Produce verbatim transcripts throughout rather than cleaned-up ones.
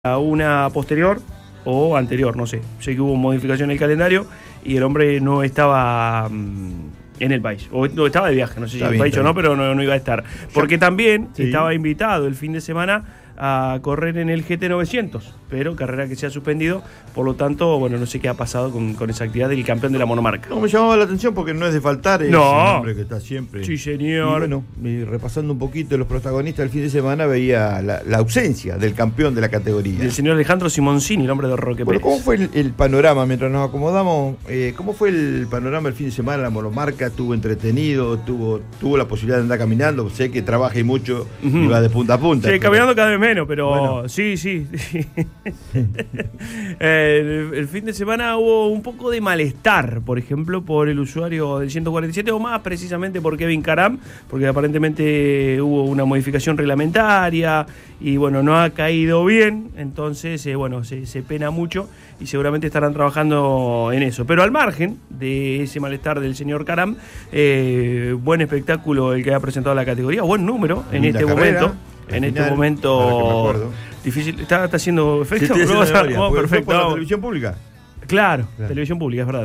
a una posterior o anterior, no sé. Sé que hubo modificación en el calendario y el hombre no estaba mmm, en el país. O no, estaba de viaje, no sé si en el país o no, pero no, no iba a estar. Porque también sí. estaba invitado el fin de semana a correr en el G T novecientos, pero carrera que se ha suspendido, por lo tanto, bueno, no sé qué ha pasado con, con esa actividad del campeón de la monomarca. No, me llamaba la atención porque no es de faltar, es no. un hombre que está siempre. Sí, señor. Y bueno, y repasando un poquito los protagonistas del fin de semana, veía la, la ausencia del campeón de la categoría. Del señor Alejandro Simoncini, el hombre de Roque Bueno, Pérez. ¿cómo fue el, el panorama mientras nos acomodamos? Eh, ¿Cómo fue el panorama el fin de semana? La monomarca estuvo entretenido, tuvo, tuvo la posibilidad de andar caminando. Sé que trabaja y mucho, uh-huh. y va de punta a punta. Sí, pero... caminando cada vez menos, pero bueno. sí, sí. sí. eh, el, el fin de semana hubo un poco de malestar, por ejemplo, por el usuario del ciento cuarenta y siete, o más precisamente por Kevin Karam, porque aparentemente hubo una modificación reglamentaria y bueno, no ha caído bien, entonces eh, bueno, se, se pena mucho y seguramente estarán trabajando en eso. Pero al margen de ese malestar del señor Karam, eh, buen espectáculo el que ha presentado la categoría, buen número en este carrera, momento. En este final, momento difícil. ¿Está, está haciendo efecto? Sí, ¿No? Memoria, oh, perfecto. ¿Por la televisión pública? Claro, claro, televisión pública, es verdad.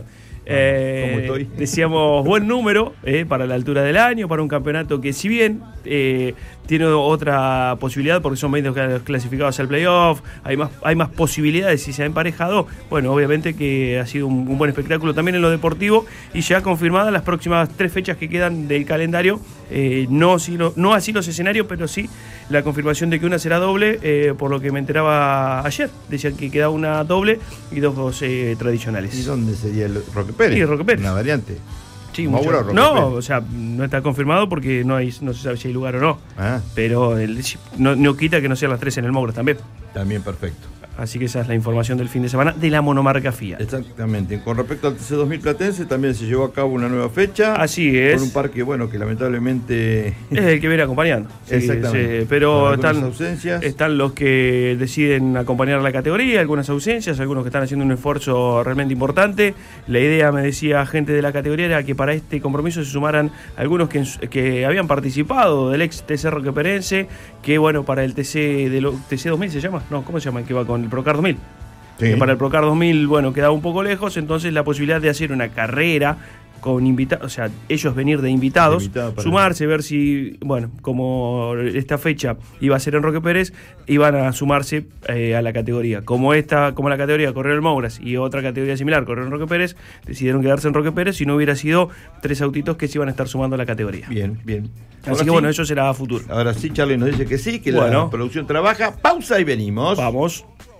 Eh, ¿Cómo estoy? Decíamos, buen número eh, para la altura del año, para un campeonato que si bien eh, tiene otra posibilidad, porque son veinte clasificados al playoff, hay más, hay más posibilidades si se ha emparejado, bueno, obviamente que ha sido un, un buen espectáculo también en lo deportivo, y ya confirmadas las próximas tres fechas que quedan del calendario, eh, no, si lo, no así los escenarios, pero sí la confirmación de que una será doble, eh, por lo que me enteraba ayer, decían que queda una doble y dos eh, tradicionales. ¿Y dónde sería el Roque Pérez? Sí, Roque Pérez. Una variante. Sí, mucho. Roque no, Pérez. O sea, no está confirmado porque no hay, no se sabe si hay lugar o no. Ah. Pero el, no, no quita que no sean las tres en el Moura también. También perfecto. Así que esa es la información del fin de semana de la monomarca Fiat. Exactamente. Con respecto al T C dos mil Platense, también se llevó a cabo una nueva fecha. Así es. Con un parque, bueno, que lamentablemente... es el que viene acompañando. Sí, exactamente. Sí, pero están, ausencias. están los que deciden acompañar la categoría, algunas ausencias, algunos que están haciendo un esfuerzo realmente importante. La idea, me decía gente de la categoría, era que para este compromiso se sumaran algunos que, que habían participado del ex T C Roque Perense, que bueno, para el T C, de lo, T C dos mil se llama, no, ¿cómo se llama? El que va con el Procar dos mil. Sí. Que para el Procar dos mil, bueno, quedaba un poco lejos, entonces la posibilidad de hacer una carrera con invitados, o sea, ellos venir de invitados, Invitado sumarse, el... ver si, bueno, como esta fecha iba a ser en Roque Pérez, iban a sumarse eh, a la categoría. Como esta, como la categoría corrió en el Mouras y otra categoría similar corrió en Roque Pérez, decidieron quedarse en Roque Pérez y no hubiera sido tres autitos que se iban a estar sumando a la categoría. Bien, bien. Así ahora que sí, bueno, eso será a futuro. Ahora sí, Charlie nos dice que sí, que bueno. la producción trabaja. Pausa y venimos. Vamos.